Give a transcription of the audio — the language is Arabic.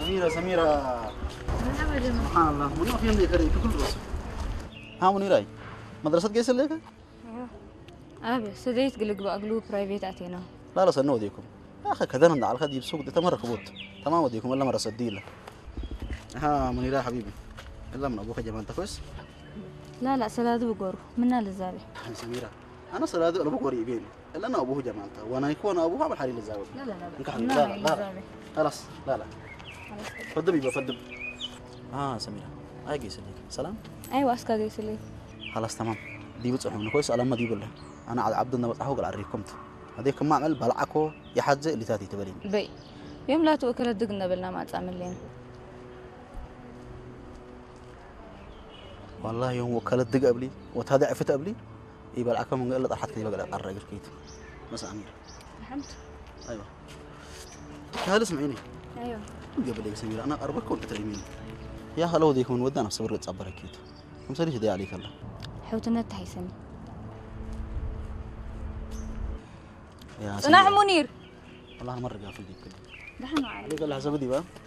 سميرة سبحان الله من ما في عندي كريم كل رسم ها منيراي مدرسة قيس الليك أبي سديت قلق بأقلو برايفيت أتينا لا سنو ديكم يا أخي كذا نند على الخدي بسوق ده تمر كبوت تمام وديكم إلا مرة صديلة ها منيراي حبيبي إلا من أبوك جمال تكويس لا سلادو بقرو منا للزابي سميرة أنا سلادو أنا بقوري بيني إلا أنا أبوه جمال وأنا يكون أبوها عمل حري للزاوية لا خلاص لا فدبي بفدب سميرة أي قيس الليك سلام أيوة أسكا قيس الليك خلاص تمام دي بتصحون كويس ألم ما دي بالله أنا عبد الله بتصحوا قال عريكمت هذيك ما عمل بلعكو يحجز اللي تاتي تبلين بي يوم لا تؤكل الدقنا بالنا ما تعمل لين والله يوم وكلت دق قبلي وتهدع عفت قبلي يبقى العكم من قال طرحت كذي بقى الرجل كيت بس أمير فهمت أيوة هذا اسمعيني أيوة قبل سميرة أنا أربك كنت تريمين يا هلو ذيك من ودنا نفس برد صبر كيت مسريش دي عليك الله حوتنا تحسني يا صناع منير والله مرة قافل ديك كده دحنا عليك قال لها زبدي بقى